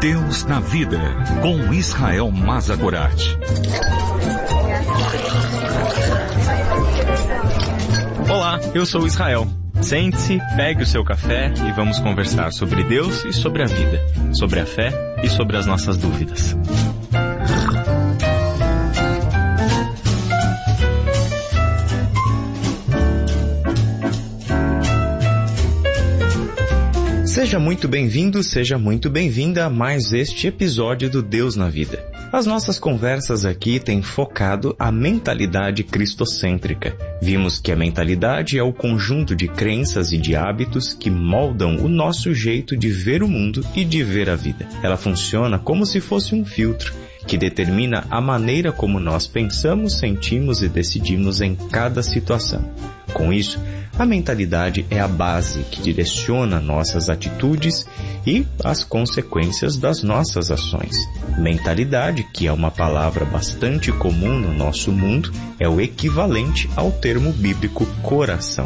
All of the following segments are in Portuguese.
Deus na Vida, com Israel Mazagorat. Olá, eu sou Israel. Sente-se, pegue o seu café e vamos conversar sobre Deus e sobre a vida, sobre a fé e sobre as nossas dúvidas. Seja muito bem-vindo, seja muito bem-vinda a mais este episódio do Deus na Vida. As nossas conversas aqui têm focado a mentalidade cristocêntrica. Vimos que a mentalidade é o conjunto de crenças e de hábitos que moldam o nosso jeito de ver o mundo e de ver a vida. Ela funciona como se fosse um filtro que determina a maneira como nós pensamos, sentimos e decidimos em cada situação. Com isso, a mentalidade é a base que direciona nossas atitudes e as consequências das nossas ações. Mentalidade, que é uma palavra bastante comum no nosso mundo, é o equivalente ao termo bíblico coração.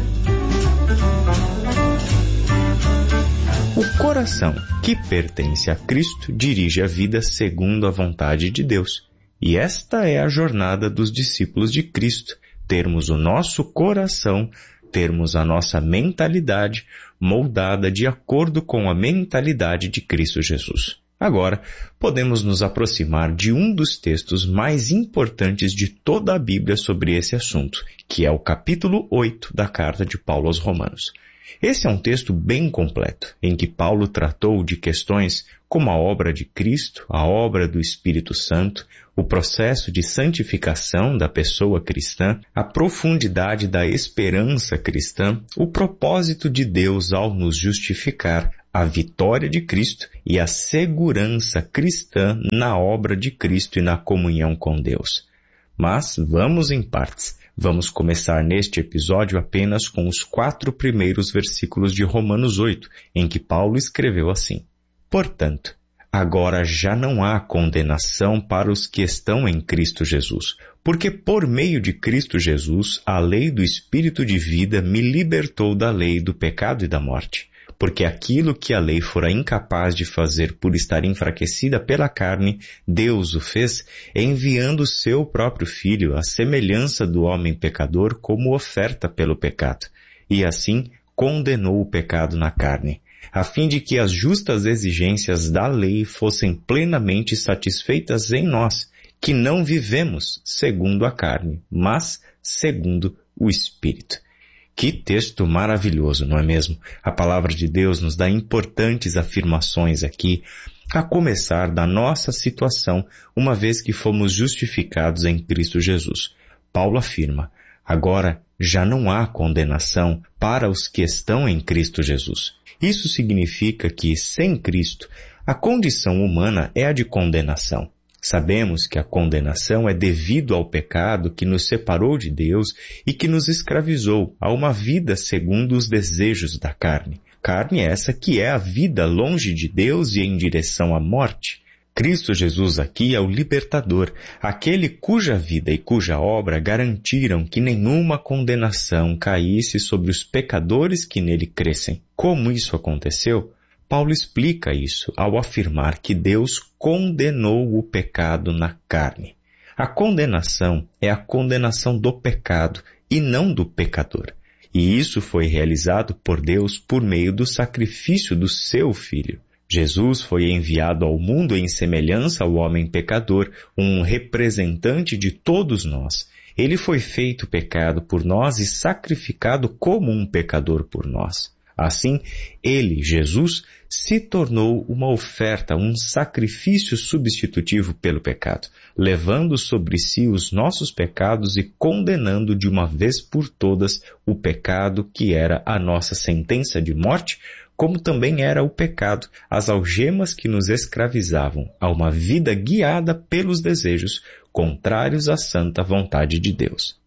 O coração, que pertence a Cristo, dirige a vida segundo a vontade de Deus. E esta é a jornada dos discípulos de Cristo. Termos o nosso coração, termos a nossa mentalidade moldada de acordo com a mentalidade de Cristo Jesus. Agora, podemos nos aproximar de um dos textos mais importantes de toda a Bíblia sobre esse assunto, que é o capítulo 8 da carta de Paulo aos Romanos. Esse é um texto bem completo, em que Paulo tratou de questões como a obra de Cristo, a obra do Espírito Santo, o processo de santificação da pessoa cristã, a profundidade da esperança cristã, o propósito de Deus ao nos justificar, a vitória de Cristo e a segurança cristã na obra de Cristo e na comunhão com Deus. Mas vamos em partes. Vamos começar neste episódio apenas com os 4 primeiros versículos de Romanos 8, em que Paulo escreveu assim: Portanto, agora já não há condenação para os que estão em Cristo Jesus, porque por meio de Cristo Jesus, a lei do Espírito de vida me libertou da lei do pecado e da morte. Porque aquilo que a lei fora incapaz de fazer por estar enfraquecida pela carne, Deus o fez, enviando o seu próprio Filho, à semelhança do homem pecador, como oferta pelo pecado. E assim condenou o pecado na carne, a fim de que as justas exigências da lei fossem plenamente satisfeitas em nós, que não vivemos segundo a carne, mas segundo o Espírito. Que texto maravilhoso, não é mesmo? A palavra de Deus nos dá importantes afirmações aqui, a começar da nossa situação, uma vez que fomos justificados em Cristo Jesus. Paulo afirma: agora já não há condenação para os que estão em Cristo Jesus. Isso significa que, sem Cristo, a condição humana é a de condenação. Sabemos que a condenação é devido ao pecado que nos separou de Deus e que nos escravizou a uma vida segundo os desejos da carne. Carne essa que é a vida longe de Deus e em direção à morte. Cristo Jesus aqui é o libertador, aquele cuja vida e cuja obra garantiram que nenhuma condenação caísse sobre os pecadores que nele crescem. Como isso aconteceu? Paulo explica isso ao afirmar que Deus condenou o pecado na carne. A condenação é a condenação do pecado e não do pecador. E isso foi realizado por Deus por meio do sacrifício do seu Filho. Jesus foi enviado ao mundo em semelhança ao homem pecador, um representante de todos nós. Ele foi feito pecado por nós e sacrificado como um pecador por nós. Assim, ele, Jesus, se tornou uma oferta, um sacrifício substitutivo pelo pecado, levando sobre si os nossos pecados e condenando de uma vez por todas o pecado que era a nossa sentença de morte, como também era o pecado, as algemas que nos escravizavam a uma vida guiada pelos desejos contrários à santa vontade de Deus.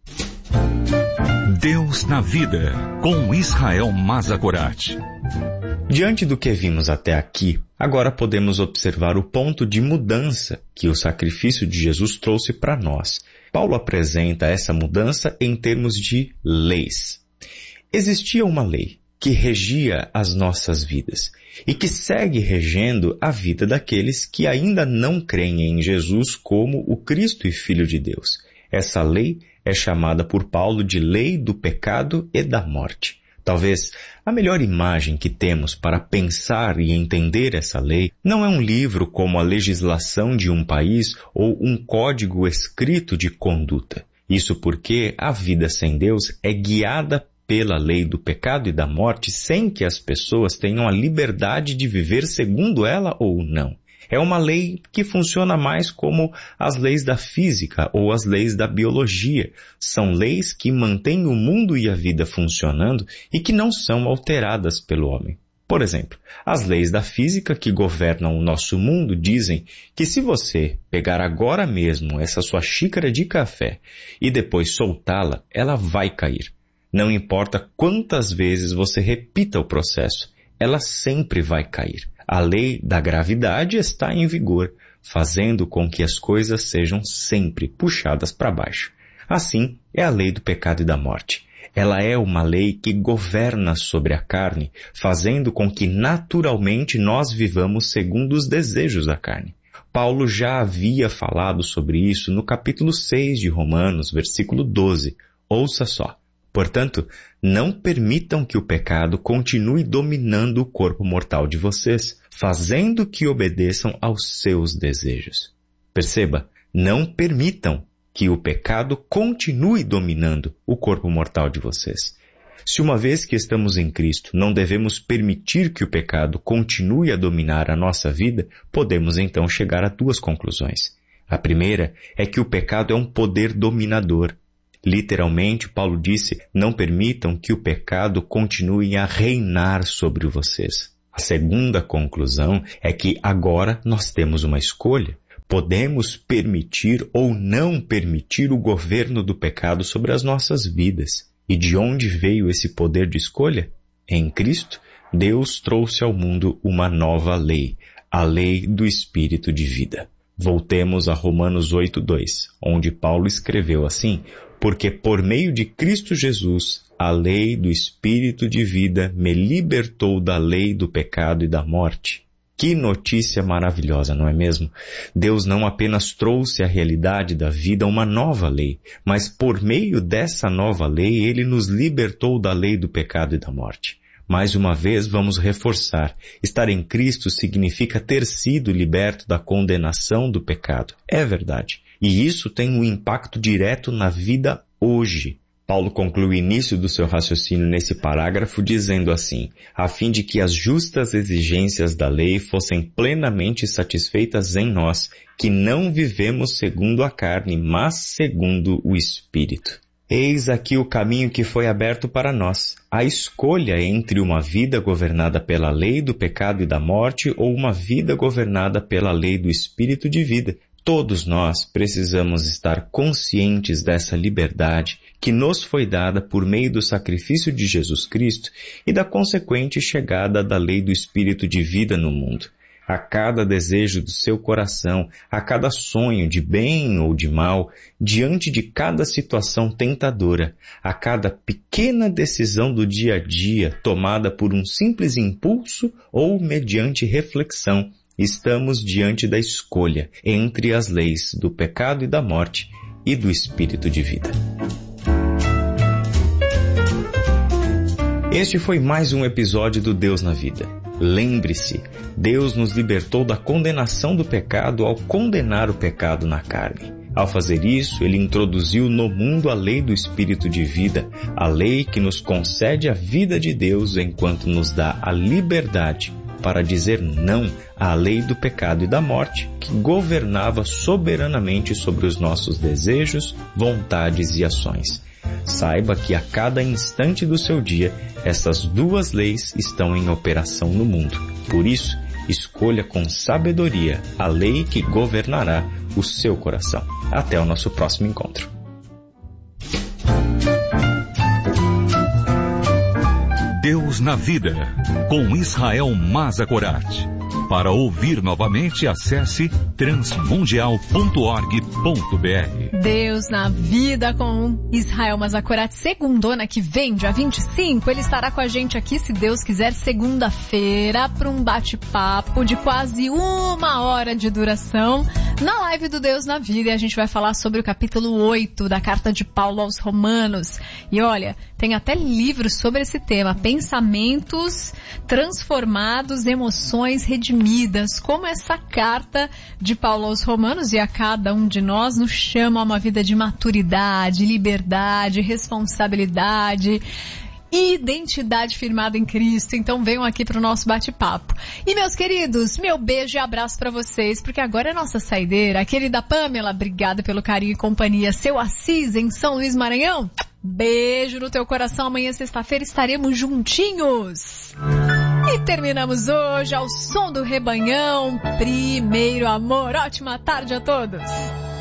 Deus na Vida, com Israel Mazagorat. Diante do que vimos até aqui, agora podemos observar o ponto de mudança que o sacrifício de Jesus trouxe para nós. Paulo apresenta essa mudança em termos de leis. Existia uma lei que regia as nossas vidas e que segue regendo a vida daqueles que ainda não creem em Jesus como o Cristo e Filho de Deus. Essa lei é chamada por Paulo de lei do pecado e da morte. Talvez a melhor imagem que temos para pensar e entender essa lei não é um livro como a legislação de um país ou um código escrito de conduta. Isso porque a vida sem Deus é guiada pela lei do pecado e da morte sem que as pessoas tenham a liberdade de viver segundo ela ou não. É uma lei que funciona mais como as leis da física ou as leis da biologia. São leis que mantêm o mundo e a vida funcionando e que não são alteradas pelo homem. Por exemplo, as leis da física que governam o nosso mundo dizem que se você pegar agora mesmo essa sua xícara de café e depois soltá-la, ela vai cair. Não importa quantas vezes você repita o processo, ela sempre vai cair. A lei da gravidade está em vigor, fazendo com que as coisas sejam sempre puxadas para baixo. Assim é a lei do pecado e da morte. Ela é uma lei que governa sobre a carne, fazendo com que naturalmente nós vivamos segundo os desejos da carne. Paulo já havia falado sobre isso no capítulo 6 de Romanos, versículo 12. Ouça só. Portanto, não permitam que o pecado continue dominando o corpo mortal de vocês, fazendo que obedeçam aos seus desejos. Perceba, não permitam que o pecado continue dominando o corpo mortal de vocês. Se uma vez que estamos em Cristo, não devemos permitir que o pecado continue a dominar a nossa vida, podemos então chegar a duas conclusões. A primeira é que o pecado é um poder dominador. Literalmente, Paulo disse, não permitam que o pecado continue a reinar sobre vocês. A segunda conclusão é que agora nós temos uma escolha. Podemos permitir ou não permitir o governo do pecado sobre as nossas vidas. E de onde veio esse poder de escolha? Em Cristo, Deus trouxe ao mundo uma nova lei, a lei do Espírito de vida. Voltemos a Romanos 8:2, onde Paulo escreveu assim, porque por meio de Cristo Jesus, a lei do Espírito de vida me libertou da lei do pecado e da morte. Que notícia maravilhosa, não é mesmo? Deus não apenas trouxe à realidade da vida uma nova lei, mas por meio dessa nova lei, Ele nos libertou da lei do pecado e da morte. Mais uma vez, vamos reforçar. Estar em Cristo significa ter sido liberto da condenação do pecado. É verdade. E isso tem um impacto direto na vida hoje. Paulo conclui o início do seu raciocínio nesse parágrafo dizendo assim, a fim de que as justas exigências da lei fossem plenamente satisfeitas em nós, que não vivemos segundo a carne, mas segundo o Espírito. Eis aqui o caminho que foi aberto para nós, a escolha entre uma vida governada pela lei do pecado e da morte ou uma vida governada pela lei do Espírito de vida. Todos nós precisamos estar conscientes dessa liberdade que nos foi dada por meio do sacrifício de Jesus Cristo e da consequente chegada da lei do Espírito de vida no mundo. A cada desejo do seu coração, a cada sonho de bem ou de mal, diante de cada situação tentadora, a cada pequena decisão do dia a dia tomada por um simples impulso ou mediante reflexão, estamos diante da escolha entre as leis do pecado e da morte e do Espírito de vida. Este foi mais um episódio do Deus na Vida. Lembre-se, Deus nos libertou da condenação do pecado ao condenar o pecado na carne. Ao fazer isso, Ele introduziu no mundo a lei do Espírito de vida, a lei que nos concede a vida de Deus enquanto nos dá a liberdade para dizer não à lei do pecado e da morte que governava soberanamente sobre os nossos desejos, vontades e ações. Saiba que a cada instante do seu dia, essas duas leis estão em operação no mundo. Por isso, escolha com sabedoria a lei que governará o seu coração. Até o nosso próximo encontro. Deus na Vida, com Israel Mazakorat. Para ouvir novamente, acesse transmundial.org.br. Deus na vida com Israel Mazakorati. Segundona que vem, dia 25, ele estará com a gente aqui, se Deus quiser, segunda-feira, para um bate-papo de quase 1 hora de duração na live do Deus na Vida. E a gente vai falar sobre o capítulo 8 da carta de Paulo aos Romanos. E olha, tem até livros sobre esse tema, pensamentos transformados, emoções redimidas, como essa carta de Paulo aos Romanos e a cada um de nós nos chama a uma vida de maturidade, liberdade, responsabilidade, identidade firmada em Cristo. Então venham aqui para o nosso bate-papo. E meus queridos, meu beijo e abraço para vocês, porque agora é nossa saideira. A querida Pamela, obrigada pelo carinho e companhia. Seu Assis, em São Luís, Maranhão, beijo no teu coração. Amanhã, sexta-feira, estaremos juntinhos. E terminamos hoje ao som do Rebanhão, Primeiro Amor. Ótima tarde a todos.